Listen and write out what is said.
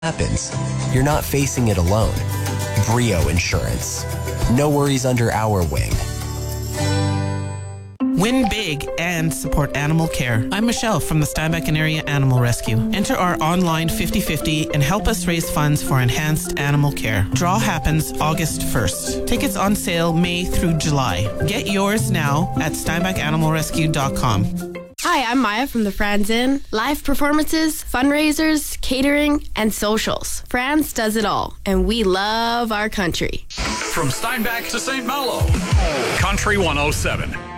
happens, you're not facing it alone. Brio Insurance. No worries under our wing. Win big and support animal care. I'm Michelle from the Steinbach and Area Animal Rescue. Enter our online 50-50 and help us raise funds for enhanced animal care. Draw happens August 1st. Tickets on sale May through July. Get yours now at steinbachanimalrescue.com. Hi, I'm Maya from the Franz Inn. Live performances, fundraisers, catering, and socials. Franz does it all, and we love our country. From Steinbach to St. Malo, Country 107.